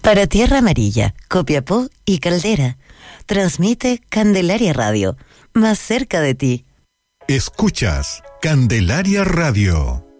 Para Tierra Amarilla, Copiapó y Caldera, transmite Candelaria Radio, más cerca de ti. Escuchas Candelaria Radio.